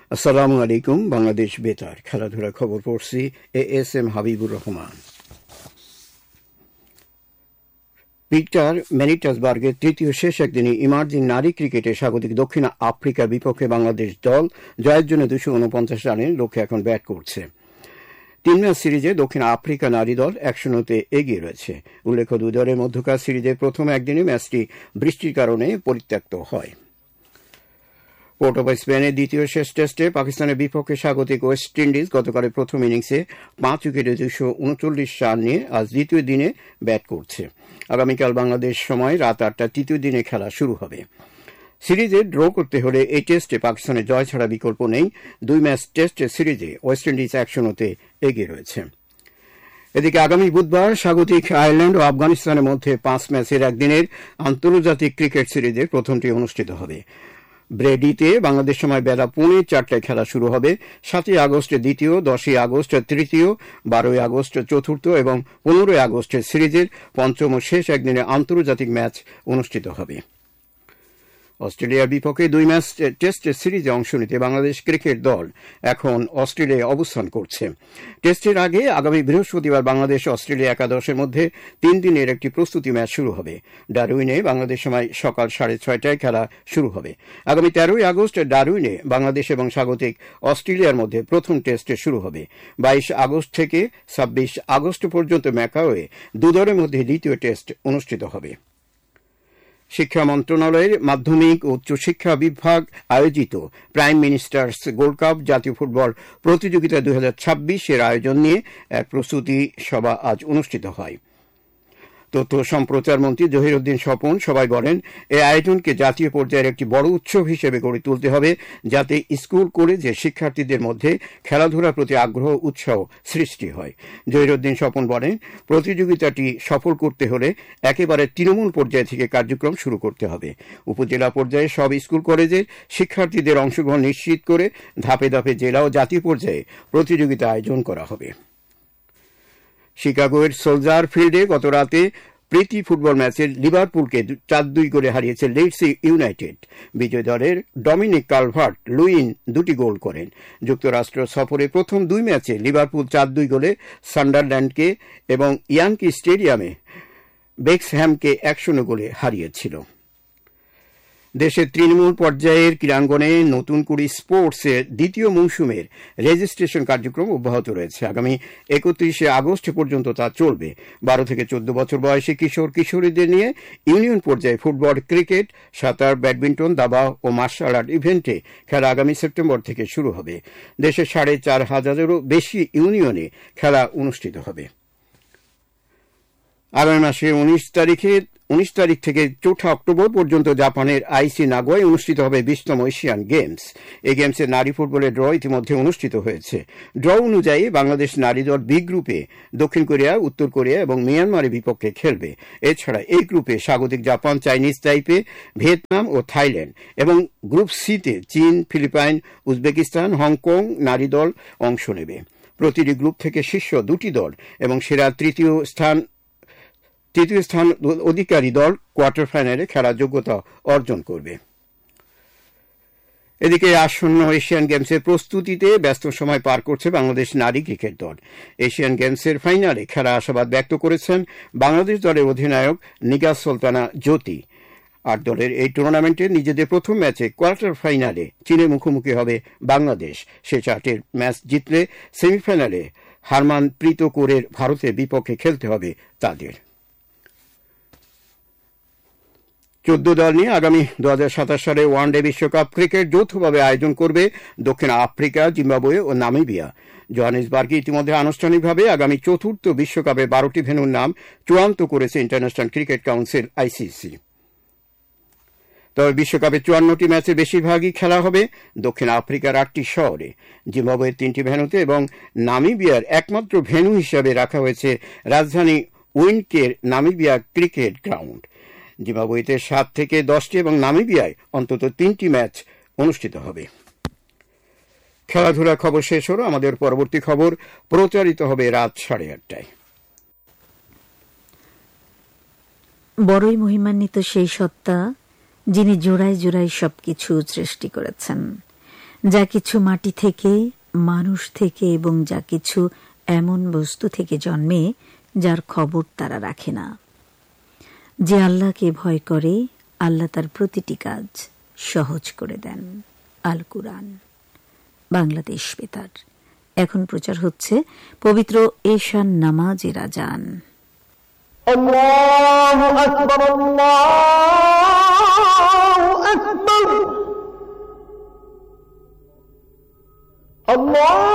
আসসালামু আলাইকুম। বাংলাদেশ বেতার খেলাধুলার খবর পড়ছি এএসএম হাবিবুর রহমান। পিটার ম্যানিটাসবার্গের তৃতীয় শেষ একদিনে ইমার্জিং নারী ক্রিকেটে স্বাগতিক দক্ষিণ আফ্রিকার বিপক্ষে বাংলাদেশ দল জয়ের জন্য 249 রানের লক্ষ্যে এখন ব্যাট করছে। 3 ম্যাচ সিরিজে দক্ষিণ আফ্রিকা নারী দল 100-তে এগিয়ে রয়েছে। উল্লেখ্য, দুই দলের মধ্যকার সিরিজের প্রথম একদিনে ম্যাচটি বৃষ্টির কারণে পরিত্যক্ত হয়। পোর্ট অব স্পেনের দ্বিতীয় শেষ টেস্টে পাকিস্তানের বিপক্ষে স্বাগতিক ওয়েস্ট ইন্ডিজ গতকালের প্রথম ইনিংসে 5 উইকেটে 239 রান নিয়ে আজ দ্বিতীয় দিনে ব্যাট করছে। আগামীকাল বাংলাদেশ সময় রাত 8টায় তৃতীয় দিনে খেলা শুরু হবে। সিরিজে ড্র করতে হলে এই টেস্টে পাকিস্তানের জয় ছাড়া বিকল্প নেই। 2 ম্যাচ টেস্ট সিরিজে ওয়েস্ট ইন্ডিজ 100-তে এগিয়ে রয়েছে। এদিকে আগামী বুধবার স্বাগতিক আয়ারল্যান্ড ও আফগানিস্তানের মধ্যে 5 ম্যাচের একদিনের আন্তর্জাতিক ক্রিকেট সিরিজের প্রথমটি অনুষ্ঠিত হবে। ব্রেডিতে বাংলাদেশ সময় বেলা 4:30 খেলা শুরু হবে। 7 আগস্টে দ্বিতীয়, 10 আগস্ট তৃতীয়, 12 আগস্ট চতুর্থ এবং 15 আগস্টে সিরিজের পঞ্চম ও শেষ একদিনের আন্তর্জাতিক ম্যাচ অনুষ্ঠিত হবে। অস্ট্রেলিয়ার বিপক্ষে 2 ম্যাচ টেস্ট সিরিজে অংশ নিতে বাংলাদেশ ক্রিকেট দল এখন অস্ট্রেলিয়ায় অবস্থান করছে। টেস্টের আগে আগামী বৃহস্পতিবার বাংলাদেশ অস্ট্রেলিয়া একাদশের মধ্যে 3 দিনের একটি প্রস্তুতি ম্যাচ শুরু হবে। ডারউইনে বাংলাদেশ সময় সকাল 6:30টায় খেলা শুরু হবে। আগামী 13 আগস্ট ডারউইনে বাংলাদেশ এবং স্বাগতিক অস্ট্রেলিয়ার মধ্যে প্রথম টেস্ট শুরু হবে। 22 আগস্ট থেকে 26 আগস্ট পর্যন্ত ম্যাকাওয়ে দু দলের মধ্যে দ্বিতীয় টেস্ট অনুষ্ঠিত হবে। শিক্ষা মন্ত্রণালয়ের মাধ্যমিক ও উচ্চশিক্ষা বিভাগ আয়োজিত প্রাইম মিনিস্টার্স গোল্ড কাপ জাতীয় ফুটবল প্রতিযোগিতা 2026-এর আয়োজন নিয়ে এক প্রস্তুতি সভা আজ অনুষ্ঠিত হয়। তথ্য সম্প্রচার মন্ত্রী জহিরুদ্দিন স্বপন সবাই বলেন, এই আয়োজনকে জাতীয় পর্যায়ের একটি বড় উৎসব হিসেবে গড়ে তুলতে হবে, যাতে স্কুল কলেজে শিক্ষার্থীদের মধ্যে খেলাধুলার প্রতি আগ্রহ উৎসাহ সৃষ্টি হয়। জহিরুদ্দিন স্বপন বলেন, প্রতিযোগিতাটি সফল করতে হলে একেবারে তৃণমূল পর্যায় থেকে কার্যক্রম শুরু করতে হবে। উপজেলা পর্যায়ে সব স্কুল কলেজের শিক্ষার্থীদের অংশগ্রহণ নিশ্চিত করে ধাপে ধাপে জেলা ও জাতীয় পর্যায়ে প্রতিযোগিতা আয়োজন করা হবে। শিকাগোর সোলজার ফিল্ডে গতরাতে প্রীতি ফুটবল ম্যাচে লিভারপুলকে 4-2 করে হারিয়েছে লিডস ইউনাইটেড। বিজয়ী দলের ডমিনিক কালভার্ট লুইন 2টি গোল করেন। যুক্তরাষ্ট্র সফরে প্রথম 2 ম্যাচে লিভারপুল 4-2 গোলে সান্ডারল্যান্ডকে এবং ইয়ানকি স্টেডিয়ামে বেক্সহ্যামকে 1-0 গোলে হারিয়েছিল। দেশের তৃণমূল পর্যায়ের ক্রীড়াঙ্গনে নতুন কুড়ি স্পোর্টসের দ্বিতীয় মৌসুমের রেজিস্ট্রেশন কার্যক্রম অব্যাহত রয়েছে। আগামী 31 আগস্ট পর্যন্ত তা চলবে। 12 থেকে 14 বছর বয়সী কিশোর কিশোরীদের নিয়ে ইউনিয়ন পর্যায়ে ফুটবল, ক্রিকেট, সাঁতার, ব্যাডমিন্টন, দাবা ও মার্শাল আর্ট ইভেন্টে খেলা আগামী সেপ্টেম্বর থেকে শুরু হবে। দেশের 4,500-এরও বেশি ইউনিয়নে খেলা অনুষ্ঠিত হবে। আগামী মাসের 19 তারিখ থেকে 4 অক্টোবর পর্যন্ত জাপানের আইসি নাগোয়ায় অনুষ্ঠিত হবে 20তম এশিয়ান গেমস। এই গেমসে নারী ফুটবলের ড্র ইতিমধ্যে অনুষ্ঠিত হয়েছে। ড্র অনুযায়ী বাংলাদেশ নারী দল বি গ্রুপে দক্ষিণ কোরিয়া, উত্তর কোরিয়া এবং মিয়ানমারের বিপক্ষে খেলবে। এছাড়া এই গ্রুপে স্বাগতিক জাপান, চাইনিজ তাইপে, ভিয়েতনাম ও থাইল্যান্ড এবং গ্রুপ সিতে চীন, ফিলিপাইন, উজবেকিস্তান, হংকং নারী দল অংশ নেবে। প্রতিটি গ্রুপ থেকে শীর্ষ 2টি দল এবং সেরা তৃতীয় স্থান অধিকারী দল কোয়ার্টার ফাইনালে খেলার যোগ্যতা অর্জন করবে। এদিকে আসন্ন এশিয়ান গেমসের প্রস্তুতিতে ব্যস্ত সময় পার করছে বাংলাদেশ নারী ক্রিকেট দল। এশিয়ান গেমসের ফাইনালে খেলা আশাবাদ ব্যক্ত করেছেন বাংলাদেশ দলের অধিনায়ক নিগাস সুলতানা জ্যোতি। 8 দলের এই টুর্নামেন্টে নিজেদের প্রথম ম্যাচে কোয়ার্টার ফাইনালে চীনের মুখোমুখি হবে বাংলাদেশ। সে 4টের ম্যাচ জিতলে সেমিফাইনালে হারমানপ্রীত কৌরের ভারতের বিপক্ষে খেলতে হবে তাদের। 14 দল নিয়ে আগামী 2027 সালে ওয়ানডে বিশ্বকাপ ক্রিকেট যৌথভাবে আয়োজন করবে দক্ষিণ আফ্রিকা, জিম্বাবুয়ে ও নামিবিয়া। জোহানেসবার্গে ইতিমধ্যে আনুষ্ঠানিকভাবে আগামী 4র্থ বিশ্বকাপে 12টি ভেন্যুর নাম চূড়ান্ত করেছে ইন্টারন্যাশনাল ক্রিকেট কাউন্সিল আইসিসি। তবে বিশ্বকাপে 54টি ম্যাচের বেশিরভাগই খেলা হবে দক্ষিণ আফ্রিকার 8টি শহরে, জিম্বাবুয়ের 3টি ভেন্যুতে এবং নামিবিয়ার একমাত্র ভেন্যু হিসেবে রাখা হয়েছে রাজধানী উইন্ডকের নামিবিয়া ক্রিকেট গ্রাউন্ড। জিম্বাবুয়েতে 7 থেকে 10টি এবং নামিবিয়ায় অন্তত 3টি ম্যাচ অনুষ্ঠিত হবে। খেলাধুলার খবর শেষ হলো। আমাদের পরবর্তী খবর প্রচারিত হবে রাত 8:30টায়। বড়ই মহিমান্বিত সেই সত্তা যিনি জোড়ায় জোড়ায় সবকিছু সৃষ্টি করেছেন। যা কিছু মাটি থেকে, মানুষ থেকে এবং যা কিছু এমন বস্তু থেকে জন্মে যার খবর তারা রাখে না। যে আল্লাহকে ভয় করে, আল্লাহ তার প্রতিটি কাজ সহজ করে দেন। আল কুরআন, বাংলাদেশ বেতার। এখন প্রচার হচ্ছে পবিত্র এশান নামাজের আজান। আল্লাহু আকবার, আল্লাহু আকবার, আল্লাহ।